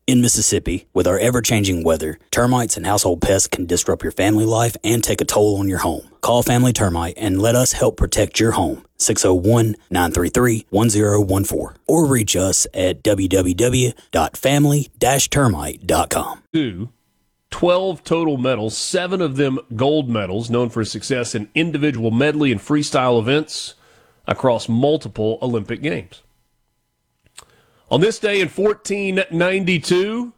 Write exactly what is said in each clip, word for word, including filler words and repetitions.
In Mississippi, with our ever-changing weather, termites and household pests can disrupt your family life and take a toll on your home. Call Family Termite and let us help protect your home. six oh one, nine three three, one oh one four or reach us at w w w dot family dash termite dot com. twelve total medals, seven of them gold medals, known for his success in individual medley and freestyle events across multiple Olympic Games. On this day in fourteen ninety-two,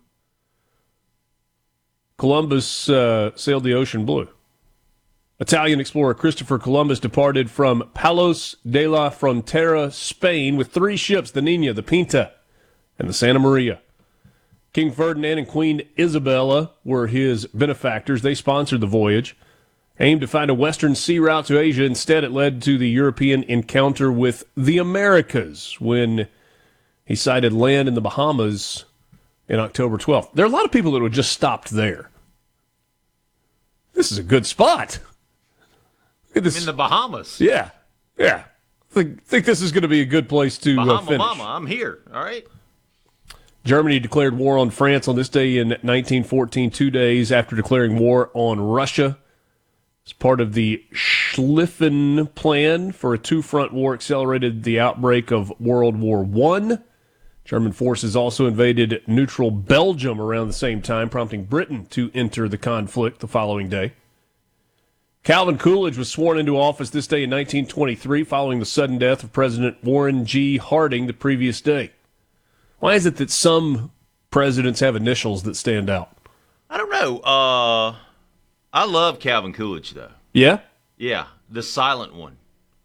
Columbus uh, sailed the ocean blue. Italian explorer Christopher Columbus departed from Palos de la Frontera, Spain, with three ships, the Niña, the Pinta, and the Santa Maria. King Ferdinand and Queen Isabella were his benefactors. They sponsored the voyage. Aimed to find a western sea route to Asia. Instead, it led to the European encounter with the Americas when he sighted land in the Bahamas in October twelfth. There are a lot of people that would just stopped there. This is a good spot. Look at this. In the Bahamas. Yeah, yeah. I think, think this is going to be a good place to Bahama uh, finish. Mama, I'm here, all right? Germany declared war on France on this day in nineteen fourteen, two days after declaring war on Russia. As part of the Schlieffen Plan for a two-front war accelerated the outbreak of World War One. German forces also invaded neutral Belgium around the same time, prompting Britain to enter the conflict the following day. Calvin Coolidge was sworn into office this day in nineteen twenty-three following the sudden death of President Warren G. Harding the previous day. Why is it that some presidents have initials that stand out? I don't know. Uh, I love Calvin Coolidge, though. Yeah? Yeah, the silent one.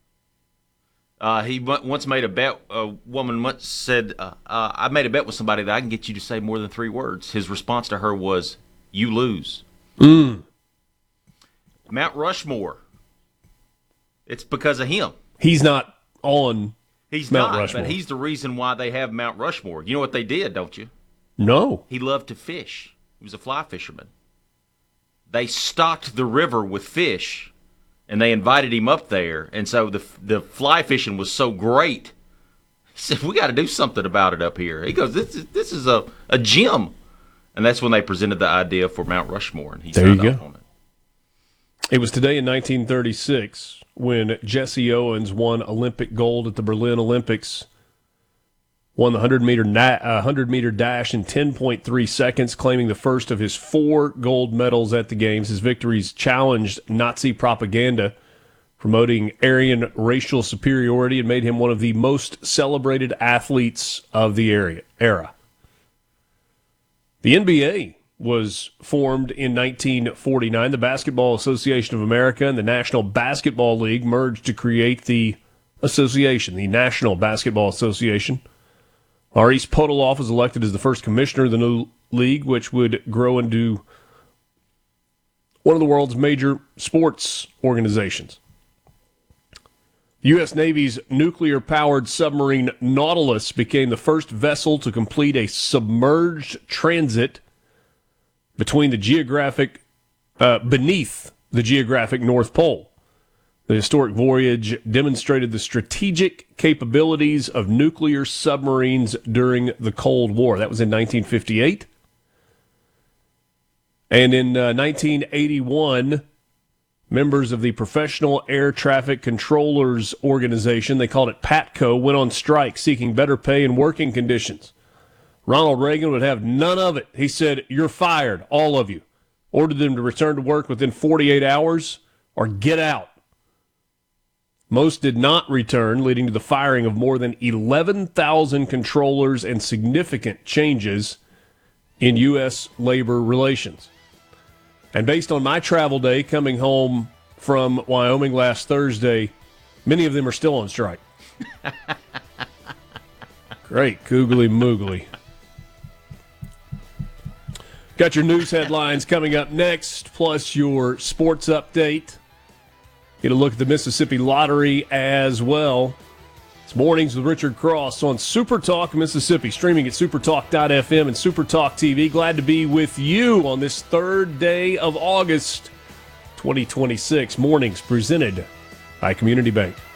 Uh, he once made a bet. A woman once said, uh, uh, I made a bet with somebody that I can get you to say more than three words. His response to her was, you lose. Mm. Mount Rushmore. It's because of him. He's not on He's Mount not, Rushmore. but he's the reason why they have Mount Rushmore. You know what they did, don't you? No. He loved to fish. He was a fly fisherman. They stocked the river with fish, and they invited him up there. And so the the fly fishing was so great. He said, we got to do something about it up here. He goes, this is this is a, a gem. And that's when they presented the idea for Mount Rushmore, and he There you signed go. off on it. It was today in nineteen thirty-six when Jesse Owens won Olympic gold at the Berlin Olympics. Won the one hundred meter, na- uh, one hundred meter dash in ten point three seconds, claiming the first of his four gold medals at the Games. His victories challenged Nazi propaganda, promoting Aryan racial superiority, and made him one of the most celebrated athletes of the area, era. The N B A was formed in nineteen forty-nine. The Basketball Association of America and the National Basketball League merged to create the association, the National Basketball Association. Maurice Podoloff was elected as the first commissioner of the new league, which would grow into one of the world's major sports organizations. The U S Navy's nuclear-powered submarine Nautilus became the first vessel to complete a submerged transit between the geographic, uh, beneath the geographic North Pole. The historic voyage demonstrated the strategic capabilities of nuclear submarines during the Cold War. That was in nineteen fifty-eight. And in uh, nineteen eighty-one, members of the Professional Air Traffic Controllers Organization, they called it PATCO, went on strike seeking better pay and working conditions. Ronald Reagan would have none of it. He said, you're fired, all of you. Ordered them to return to work within forty-eight hours or get out. Most did not return, leading to the firing of more than eleven thousand controllers and significant changes in U S labor relations. And based on my travel day coming home from Wyoming last Thursday, many of them are still on strike. Great, googly moogly. Got your news headlines coming up next, plus your sports update. Get a look at the Mississippi Lottery as well. It's Mornings with Richard Cross on Super Talk Mississippi, streaming at supertalk dot f m and Supertalk T V. Glad to be with you on this third day of August twenty twenty-six. Mornings presented by Community Bank.